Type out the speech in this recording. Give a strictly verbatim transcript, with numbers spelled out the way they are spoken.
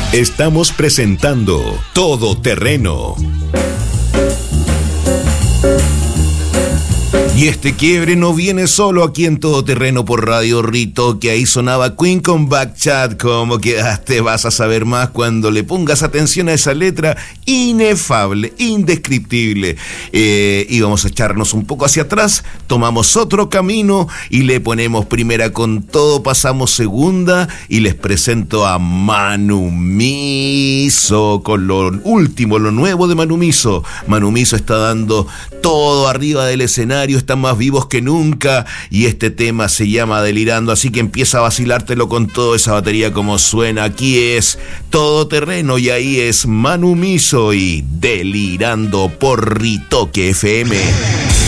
Estamos presentando Todo Terreno. Y este quiebre no viene solo aquí en Todo Terreno por Radio Rito, que ahí sonaba Queen con Backchat. ¿Cómo quedaste? Vas a saber más cuando le pongas atención a esa letra inefable, indescriptible. Eh, y vamos a echarnos un poco hacia atrás, tomamos otro camino y le ponemos primera con todo, pasamos segunda y les presento a Manu Miso con lo último, lo nuevo de Manu Miso. Manu Miso está dando todo arriba del escenario, están más vivos que nunca y este tema se llama Delirando, así que empieza a vacilártelo con toda esa batería como suena. Aquí es Todo Terreno y ahí es Manu Miso y Delirando por Ritoque F M.